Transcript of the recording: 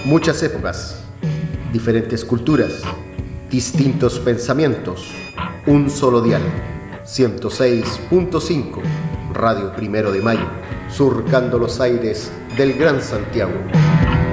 Muchas épocas, diferentes culturas, distintos pensamientos, un solo dial, 106.5, Radio Primero de Mayo, surcando los aires del Gran Santiago.